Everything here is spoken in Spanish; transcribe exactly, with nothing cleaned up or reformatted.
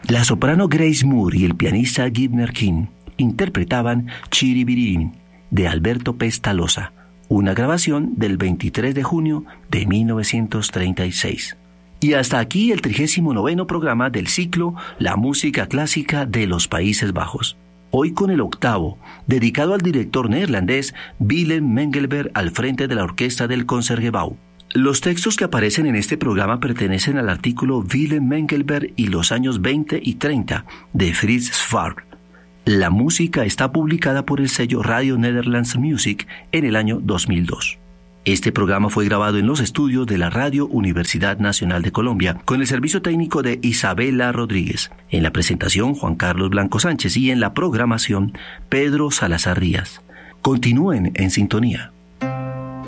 La soprano Grace Moore y el pianista Gibner King interpretaban Chiribirín de Alberto Pestalozzi, una grabación del veintitrés de junio de mil novecientos treinta y seis. Y hasta aquí el trigésimo noveno programa del ciclo La música clásica de los Países Bajos. Hoy con el octavo, dedicado al director neerlandés Willem Mengelberg al frente de la orquesta del Concertgebouw. Los textos que aparecen en este programa pertenecen al artículo Willem Mengelberg y los años veinte y treinta de Frits Schaeffer. La música está publicada por el sello Radio Netherlands Music en el año dos mil dos. Este programa fue grabado en los estudios de la Radio Universidad Nacional de Colombia con el servicio técnico de Isabela Rodríguez. En la presentación, Juan Carlos Blanco Sánchez, y en la programación, Pedro Salazar Díaz. Continúen en sintonía.